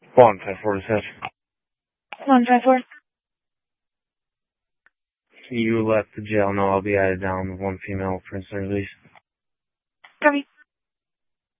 154 to set. 154. You let the jail know I'll be added down with one female prisoner release. Copy.